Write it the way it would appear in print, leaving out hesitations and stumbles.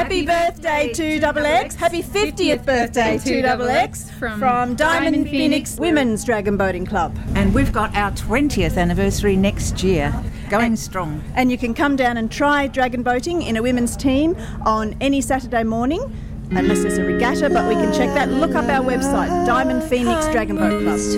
Happy birthday to Double X. Happy 50th birthday to Double X from Diamond Phoenix Women's Dragon Boating Club. And we've got our 20th anniversary next year, going strong. And you can come down and try dragon boating in a women's team on any Saturday morning, unless there's a regatta, but we can check that. Look up our website, Diamond Phoenix Dragon Boat Club.